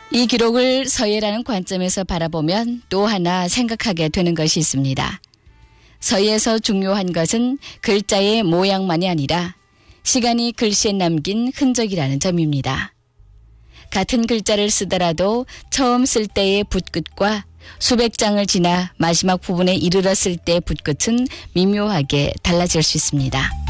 이 기록을 서예라는 관점에서 바라보면 또 하나 생각하게 되는 것이 있습니다. 서예에서 중요한 것은 글자의 모양만이 아니라 시간이 글씨에 남긴 흔적이라는 점입니다. 같은 글자를 쓰더라도 처음 쓸 때의 붓끝과 수백 장을 지나 마지막 부분에 이르렀을 때의 붓끝은 미묘하게 달라질 수 있습니다.